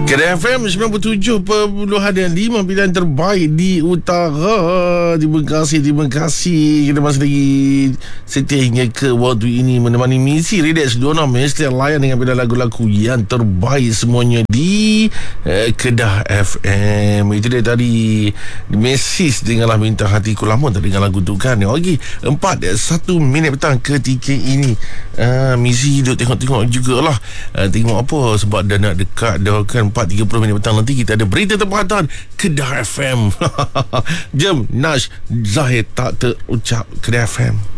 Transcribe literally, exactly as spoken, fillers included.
Kedah F M sembilan puluh tujuh perpuluhan lima pilihan terbaik di utara. Terima kasih, terima kasih. Kita masih lagi setia hingga ke waktu ini menemani misi Redex dua puluh enam mesti layan dengan pilihan lagu-lagu yang terbaik semuanya di eh, Kedah F M. Itu dia tadi Mesis dengarlah Minta Hatiku. Lama tak dengar lagu tu kan. Okey, empat satu minit petang ketika ini. uh, Misi duduk tengok-tengok jugalah, uh, tengok apa sebab dah nak dekat dah kan. Empat tiga puluh minit petang nanti kita ada berita tempatan Kedah F M. Jom Nash Zahid tak terucap Kedah F M.